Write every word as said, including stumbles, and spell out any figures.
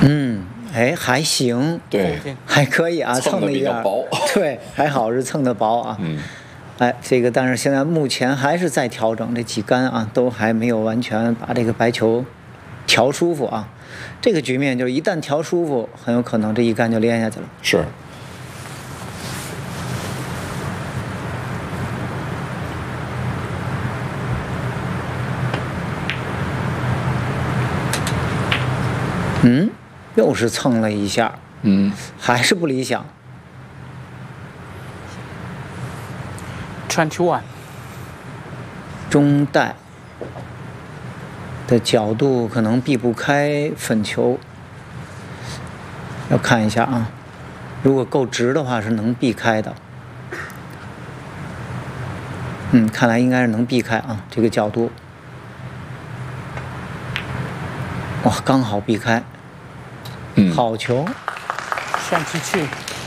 嗯，哎，还行， 对， 还可以啊， 蹭的了一点， 比较薄， 对，还好是蹭的薄啊。 嗯， 哎，这个但是现在目前还是在调整，这几杆啊都还没有完全把这个白球调舒服啊。这个局面就是一旦调舒服，很有可能这一杆就连下去了。 是。 嗯，又是蹭了一下， 嗯， 还是不理想。 twenty-one， 中带的角度可能避不开粉球，要看一下啊。如果够直的话，是能避开的。嗯，看来应该是能避开啊，这个角度。哇，刚好避开。 嗯， 好球。 twenty-two。